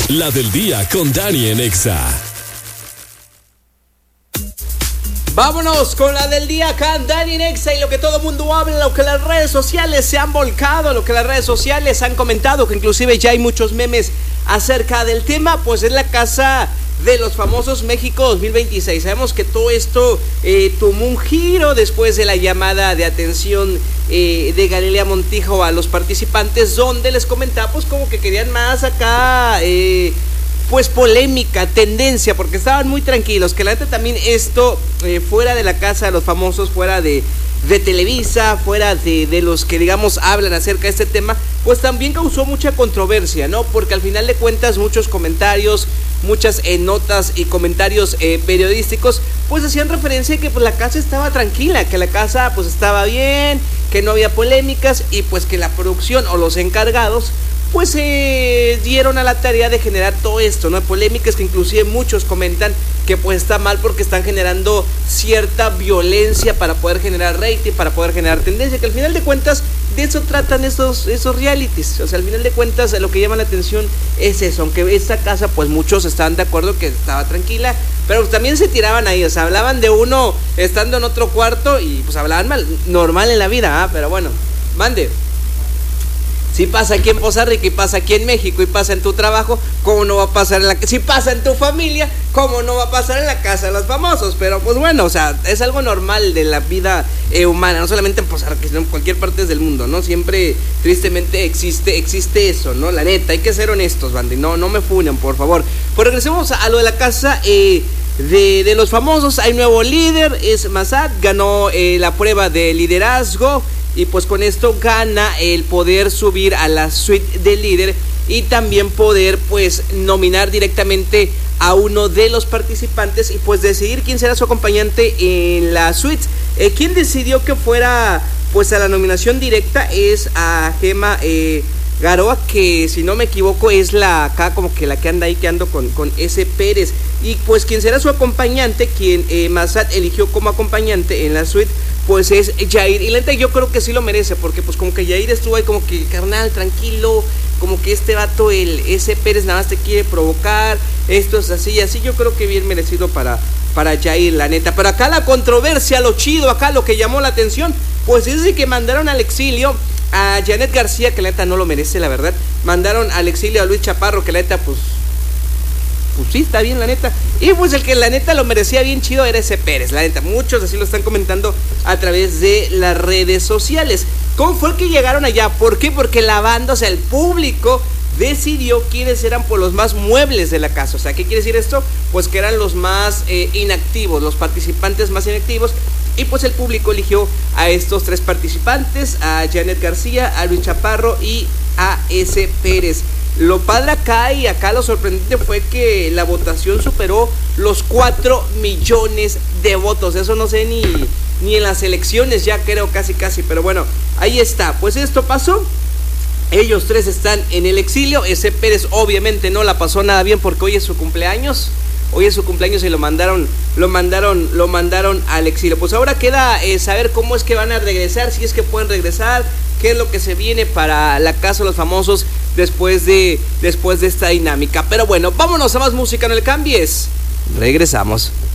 La del día con Dani en Exa. Vámonos con la del día acá, Dani en Exa, y lo que todo mundo habla, lo que las redes sociales se han volcado, lo que las redes sociales han comentado, que inclusive ya hay muchos memes acerca del tema, pues es la casa de los famosos México 2026. Sabemos que todo esto tomó un giro después de la llamada de atención de Galilea Montijo a los participantes, donde les comentaba pues como que querían más acá pues polémica, tendencia, porque estaban muy tranquilos, que la neta también esto fuera de la casa de los famosos, fuera de Televisa, fuera de los que digamos hablan acerca de este tema, pues también causó mucha controversia, ¿no? Porque al final de cuentas muchos comentarios, muchas notas y comentarios periodísticos pues hacían referencia a que pues la casa estaba tranquila, que la casa pues estaba bien, que no había polémicas y pues que la producción o los encargados pues se dieron a la tarea de generar todo esto, ¿no? Polémicas que inclusive muchos comentan que pues está mal porque están generando cierta violencia para poder generar rating, para poder generar tendencia, que al final de cuentas de eso tratan esos realities. O sea, al final de cuentas lo que llama la atención es eso, aunque esta casa pues muchos estaban de acuerdo que estaba tranquila, pero también se tiraban ahí, o sea, hablaban de uno estando en otro cuarto y pues hablaban mal, normal en la vida, pero bueno, mande. Si pasa aquí en Poza Rica y pasa aquí en México y pasa en tu trabajo, ¿cómo no va a pasar en la casa? Si pasa en tu familia, ¿cómo no va a pasar en la casa de los famosos? Pero pues bueno, o sea, es algo normal de la vida humana, no solamente en Poza Rica, sino en cualquier parte del mundo, ¿no? Siempre, tristemente, existe eso, ¿no? La neta, hay que ser honestos, bandi, no me funen, por favor. Pues regresemos a lo de la casa de los famosos. Hay nuevo líder, es Massad, ganó la prueba de liderazgo. Y pues con esto gana el poder subir a la suite de líder y también poder pues nominar directamente a uno de los participantes y pues decidir quién será su acompañante en la suite. Quien decidió que fuera pues a la nominación directa es a Gema Garoa, que si no me equivoco es la acá como que la que anda ahí quedando con ese Pérez. Y pues quien será su acompañante, quien Massad eligió como acompañante en la suite, pues es Jair. Y la neta yo creo que sí lo merece, porque pues como que Jair estuvo ahí como que carnal, tranquilo, como que este vato, ese Pérez nada más te quiere provocar, esto es así y así. Yo creo que bien merecido para Jair, la neta. Pero acá la controversia, lo chido, acá lo que llamó la atención, pues es de que mandaron al exilio a Janet García, que la neta no lo merece, la verdad. Mandaron al exilio a Luis Chaparro, que la neta pues sí, está bien, la neta. Y pues el que la neta lo merecía bien chido era ese Pérez, la neta. Muchos así lo están comentando a través de las redes sociales. ¿Cómo fue que llegaron allá? ¿Por qué? Porque la banda, o sea, el público decidió quiénes eran por los más muebles de la casa. O sea, ¿qué quiere decir esto? Pues que eran los más inactivos, los participantes más inactivos. Y pues el público eligió a estos tres participantes, a Janet García, a Luis Chaparro y a ese Pérez. Lo padre acá y acá lo sorprendente fue que la votación superó los 4 millones de votos. Eso no sé ni en las elecciones ya creo casi, pero bueno, ahí está. Pues esto pasó. Ellos tres están en el exilio. Ese Pérez obviamente no la pasó nada bien porque hoy es su cumpleaños. Hoy es su cumpleaños y lo mandaron al exilio. Pues ahora queda saber cómo es que van a regresar, si es que pueden regresar, qué es lo que se viene para la casa de los famosos después de esta dinámica. Pero bueno, vámonos a más música, no le cambies. Regresamos.